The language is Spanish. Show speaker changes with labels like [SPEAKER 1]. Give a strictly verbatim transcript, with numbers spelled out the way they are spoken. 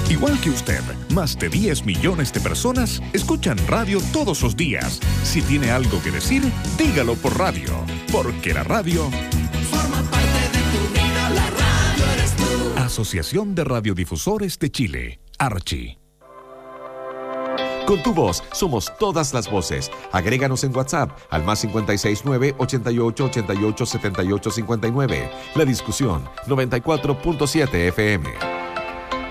[SPEAKER 1] Igual que usted, más de diez millones de personas escuchan radio todos los días. Si tiene algo que decir, dígalo por radio, porque la radio
[SPEAKER 2] forma parte de tu vida, la radio eres tú.
[SPEAKER 1] Asociación de Radiodifusores de Chile, Archi.
[SPEAKER 3] Con tu voz somos todas las voces. Agréganos en WhatsApp al más cincuenta y seis nueve, ochenta y ocho, ochenta y ocho, setenta y ocho cincuenta y nueve. La discusión noventa y cuatro punto siete F M.